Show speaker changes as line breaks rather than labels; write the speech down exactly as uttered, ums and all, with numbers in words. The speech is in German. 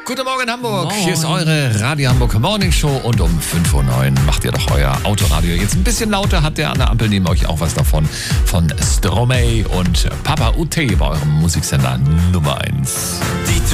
Guten Morgen Hamburg,
Moin.
hier ist eure Radio Hamburg Morning Show und um fünf Uhr neun macht ihr doch euer Autoradio jetzt ein bisschen lauter, hat der an der Ampel neben euch auch was davon von Stromae und Papa U T bei eurem Musiksender Nummer eins.